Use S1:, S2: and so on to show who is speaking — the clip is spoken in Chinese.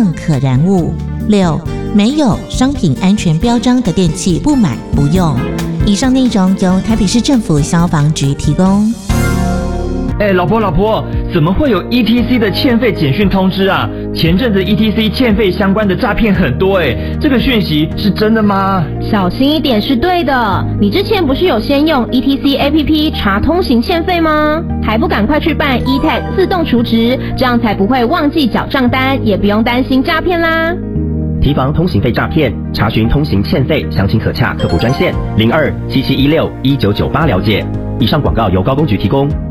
S1: 任可燃物。6、没有商品安全标章的电器不买不用。以上内容由台北市政府消防局提供。
S2: 老婆，怎么会有 ETC 的欠费简讯通知啊？前阵子 ETC 欠费相关的诈骗很多这个讯息是真的吗？
S3: 小心一点是对的。你之前不是有先用 ETC APP 查通行欠费吗？还不赶快去办 eTag 自动储值，这样才不会忘记缴账单，也不用担心诈骗啦。
S4: 提防通行费诈骗，查询通行欠费，详情可洽客服专线0277161998了解。以上广告由高工局提供。